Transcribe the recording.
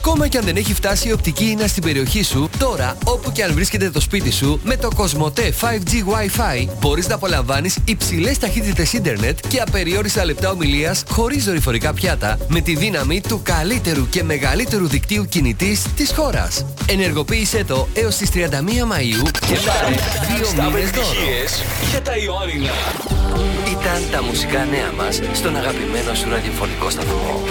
Ακόμα και αν δεν έχει φτάσει η οπτική ίνα στην περιοχή σου, τώρα όπου και αν βρίσκεται το σπίτι σου, με το Cosmote 5G Wi-Fi μπορείς να απολαμβάνεις υψηλές ταχύτητες ίντερνετ και απεριόριστα λεπτά ομιλίας χωρίς δορυφορικά πιάτα, με τη δύναμη του καλύτερου και μεγαλύτερου δικτύου κινητής της χώρας. Ενεργοποίησέ το έως τις 31 Μαΐου και πάρε 2 μήνες δώρο. Για τα Ιωάννινα. Ήταν τα μουσικά νέα μας στον αγαπημένο σου ραδιοφωνικό σταθμό.